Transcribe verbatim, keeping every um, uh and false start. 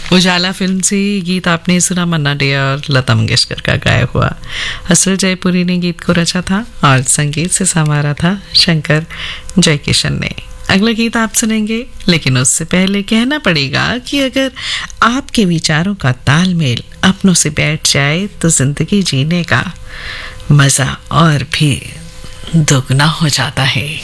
उजाला film से ये गीत आपने सुना, मन्ना डे और लता मंगेशकर का गाया हुआ। हसरत जयपुरी ने गीत को रचा था और संगीत से संवारा था शंकर जयकिशन ने। अगला गीत आप सुनेंगे, लेकिन उससे पहले कहना पड़ेगा कि अगर आपके विचारों का तालमेल अपनों से बैठ जाए तो जिंदगी जीने का मजा और भी दोगुना हो जाता है।